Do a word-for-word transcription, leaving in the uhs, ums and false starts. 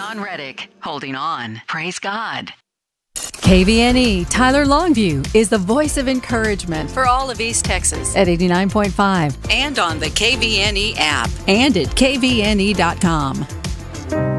John Reddick, holding on. Praise God. K V N E Tyler Longview is the voice of encouragement for all of East Texas at eighty-nine point five and on the K V N E app and at K V N E dot com.